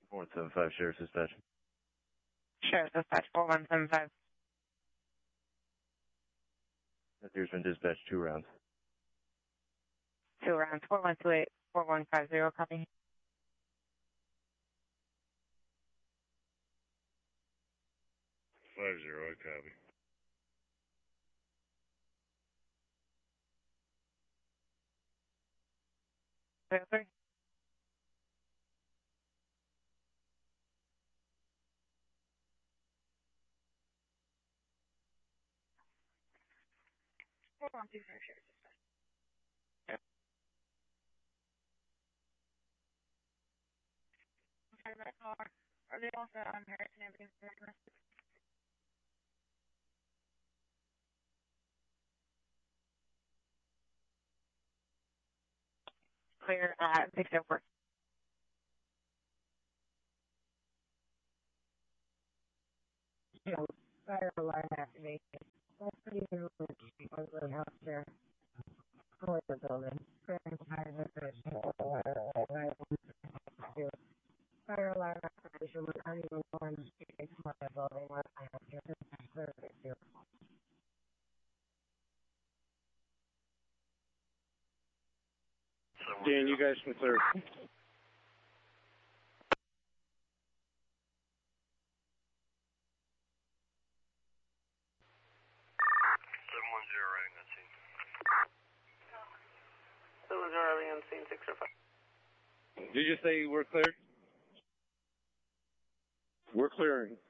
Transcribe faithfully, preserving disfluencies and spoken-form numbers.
four one seven five, Sheriff's Dispatch. Sheriff's Dispatch, four one seven five. That there's been dispatched two rounds. Two rounds, four one two eight, four one five zero, copy. Five zero, I copy. Zero three. Four one two five, Sheriff's Dispatch. Yep. Okay, that car. Are they also on Harrison Avenue? Clear at six oh four. No, fire alarm activation. That's pretty good. Over the house there. For the building. Current fire activation. Fire alarm activation with anyone on the street from the building. What I have here is service here. Dan, you guys can clear. seven one zero, writing that scene. seven one zero, writing on scene, six oh five. Did you say we're cleared? We're clearing.